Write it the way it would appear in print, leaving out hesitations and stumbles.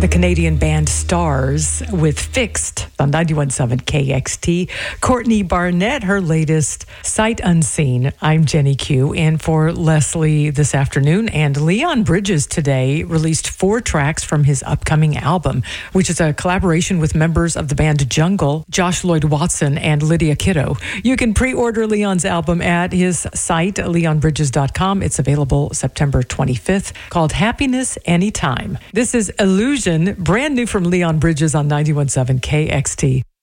The Canadian band Stars with Fixed on 91.7 KXT. Courtney Barnett, her latest Sight Unseen. I'm Jenny Q, in for Leslie this afternoon. And Leon Bridges today released 4 tracks from his upcoming album, which is a collaboration with members of the band Jungle, Josh Lloyd Watson, and Lydia Kiddo. You can pre-order Leon's album at his site, leonbridges.com. It's available September 25th, called Happiness Anytime. This is Illusion, brand new from Leon Bridges on 91.7 KXT.